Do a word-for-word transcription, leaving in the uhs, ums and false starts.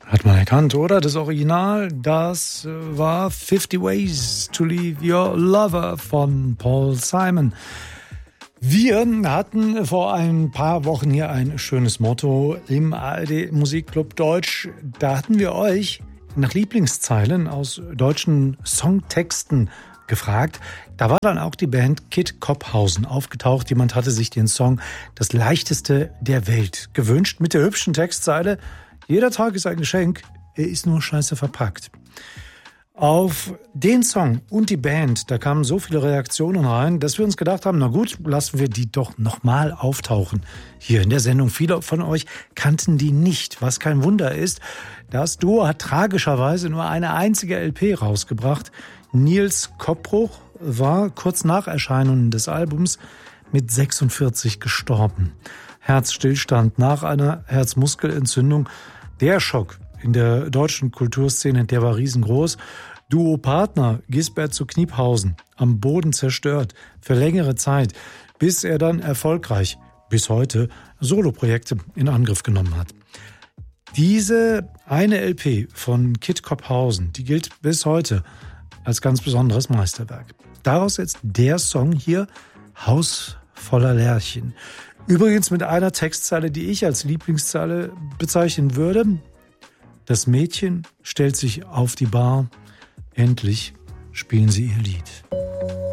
Hat man erkannt, oder? Das Original, das war fifty Ways to Leave Your Lover von Paul Simon. Wir hatten vor ein paar Wochen hier ein schönes Motto im A R D Musikclub Deutsch. Da hatten wir euch nach Lieblingszeilen aus deutschen Songtexten gefragt. Da war dann auch die Band Kid Kopphausen aufgetaucht. Jemand hatte sich den Song Das leichteste der Welt gewünscht mit der hübschen Textzeile: Jeder Tag ist ein Geschenk, er ist nur scheiße verpackt. Auf den Song und die Band, da kamen so viele Reaktionen rein, dass wir uns gedacht haben, na gut, lassen wir die doch nochmal auftauchen hier in der Sendung. Viele von euch kannten die nicht, was kein Wunder ist. Das Duo hat tragischerweise nur eine einzige L P rausgebracht. Nils Koppbruch war kurz nach Erscheinen des Albums mit sechsundvierzig gestorben. Herzstillstand nach einer Herzmuskelentzündung. Der Schock in der deutschen Kulturszene, der war riesengroß. Duopartner Gisbert zu Kniephausen am Boden zerstört für längere Zeit, bis er dann erfolgreich bis heute Soloprojekte in Angriff genommen hat. Diese eine L P von Kid Kopphausen, die gilt bis heute als ganz besonderes Meisterwerk. Daraus jetzt der Song hier, Haus voller Lerchen. Übrigens mit einer Textzeile, die ich als Lieblingszeile bezeichnen würde. Das Mädchen stellt sich auf die Bar, endlich spielen sie ihr Lied.